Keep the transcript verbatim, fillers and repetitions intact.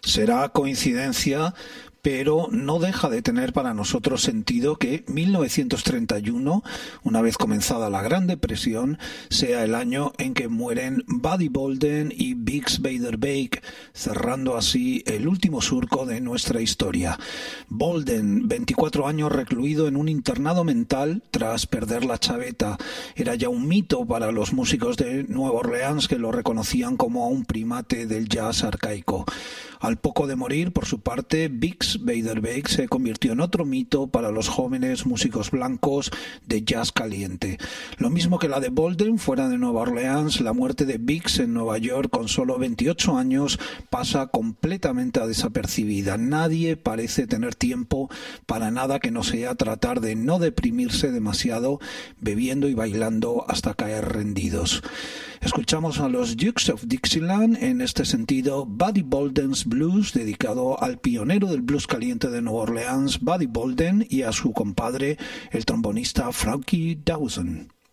Será coincidencia, pero no deja de tener para nosotros sentido que mil novecientos treinta y uno, una vez comenzada la Gran Depresión, sea el año en que mueren Buddy Bolden y Bix Beiderbecke, cerrando así el último surco de nuestra historia. Bolden, veinticuatro años recluido en un internado mental tras perder la chaveta, era ya un mito para los músicos de Nueva Orleans, que lo reconocían como un primate del jazz arcaico. Al poco de morir, por su parte, Bix Beiderbecke se convirtió en otro mito para los jóvenes músicos blancos de jazz caliente. Lo mismo que la de Bolden fuera de Nueva Orleans, la muerte de Bix en Nueva York con solo veintiocho años pasa completamente desapercibida. Nadie parece tener tiempo para nada que no sea tratar de no deprimirse demasiado, bebiendo y bailando hasta caer rendidos. Escuchamos a los Dukes of Dixieland, en este sentido Buddy Bolden's Blues, dedicado al pionero del blues caliente de Nueva Orleans, Buddy Bolden, y a su compadre, el trombonista Frankie Dawson.